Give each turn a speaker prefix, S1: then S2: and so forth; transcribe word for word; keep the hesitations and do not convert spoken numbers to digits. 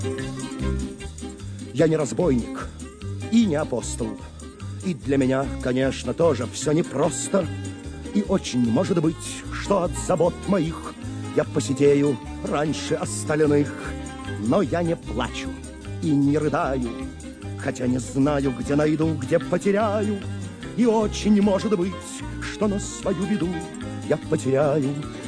S1: Я не разбойник и не апостол, и для меня, конечно, тоже все непросто. И очень может быть, что от забот моих я посидею раньше остальных. Но я не плачу и не рыдаю, хотя не знаю, где найду, где потеряю. И очень может быть, что на свою беду я потеряю